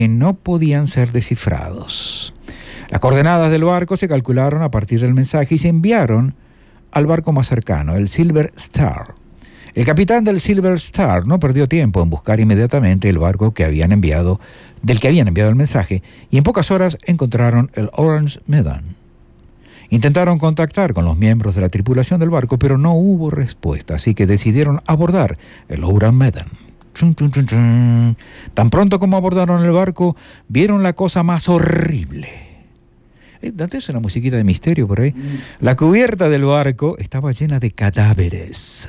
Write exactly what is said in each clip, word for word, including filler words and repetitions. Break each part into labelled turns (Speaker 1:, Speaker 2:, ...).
Speaker 1: que no podían ser descifrados. Las coordenadas del barco se calcularon a partir del mensaje y se enviaron al barco más cercano, el Silver Star. El capitán del Silver Star no perdió tiempo en buscar inmediatamente el barco que habían enviado, del que habían enviado el mensaje, y en pocas horas encontraron el Orange Meadow. Intentaron contactar con los miembros de la tripulación del barco, pero no hubo respuesta, así que decidieron abordar el Orange Meadow. Chun, chun, chun, chun. Tan pronto como abordaron el barco, vieron la cosa más horrible. Eh, ¿Date una musiquita de misterio por ahí? Mm. La cubierta del barco estaba llena de cadáveres.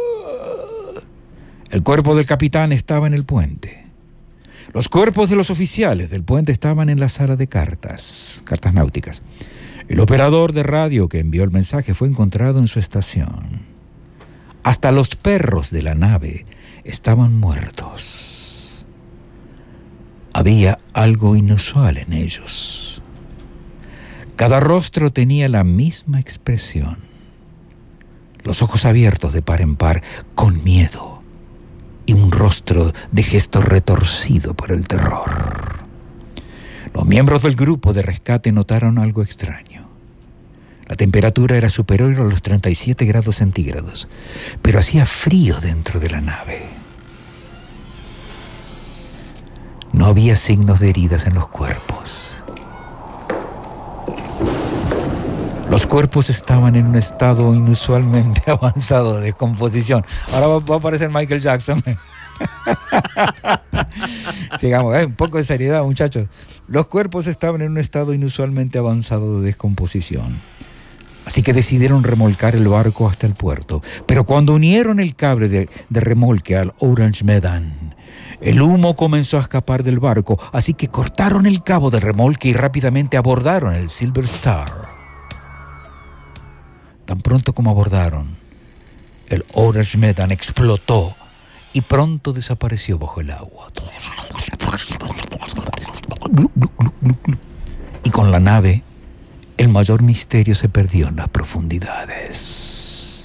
Speaker 1: El cuerpo del capitán estaba en el puente. Los cuerpos de los oficiales del puente estaban en la sala de cartas, cartas náuticas. El operador de radio que envió el mensaje fue encontrado en su estación. Hasta los perros de la nave estaban muertos. Había algo inusual en ellos. Cada rostro tenía la misma expresión. Los ojos abiertos de par en par, con miedo, y un rostro de gesto retorcido por el terror. Los miembros del grupo de rescate notaron algo extraño. La temperatura era superior a los treinta y siete grados centígrados, pero hacía frío dentro de la nave. No había signos de heridas en los cuerpos. Los cuerpos estaban en un estado inusualmente avanzado de descomposición. Ahora va, va a aparecer Michael Jackson. Sigamos, ¿eh? Un poco de seriedad, muchachos. Los cuerpos estaban en un estado inusualmente avanzado de descomposición. Así que decidieron remolcar el barco hasta el puerto. Pero cuando unieron el cable de, de remolque al Orange Meadow, el humo comenzó a escapar del barco. Así que cortaron el cabo de remolque y rápidamente abordaron el Silver Star. Tan pronto como abordaron, el Orange Meadow explotó y pronto desapareció bajo el agua. Y con la nave, el mayor misterio se perdió en las profundidades.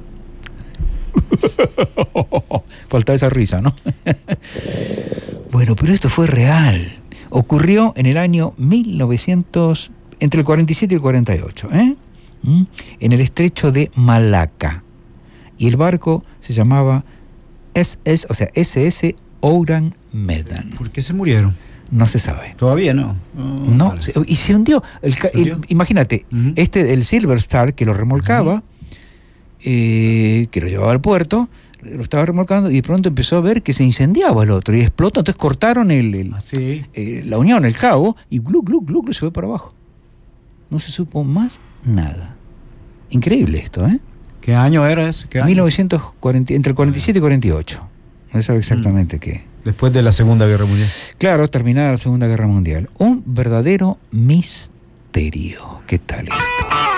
Speaker 1: Falta esa risa, ¿no? Bueno, pero esto fue real. Ocurrió en el año mil novecientos, entre el cuarenta y siete y el cuarenta y ocho, ¿eh? ¿Mm? En el estrecho de Malaca. Y el barco se llamaba S S, o sea, S S Orange Meadow.
Speaker 2: ¿Por qué se murieron?
Speaker 1: No se sabe.
Speaker 2: Todavía no.
Speaker 1: Oh, no, vale. se, y se hundió. El, ¿Se hundió? El, imagínate, uh-huh. este, el Silver Star que lo remolcaba, uh-huh. eh, que lo llevaba al puerto, lo estaba remolcando y de pronto empezó a ver que se incendiaba el otro y explotó. Entonces cortaron el, el,
Speaker 2: ¿Ah, sí?
Speaker 1: eh, la unión, el cabo, y glu, glu, glu, glu, se fue para abajo. No se supo más nada. Increíble esto, ¿eh?
Speaker 2: ¿Qué año era ese? ¿Qué año?
Speaker 1: mil novecientos cuarenta, entre el cuarenta y siete y cuarenta y ocho. No sabe exactamente mm. qué.
Speaker 2: Después de la Segunda Guerra Mundial.
Speaker 1: Claro, terminada la Segunda Guerra Mundial. Un verdadero misterio. ¿Qué tal esto?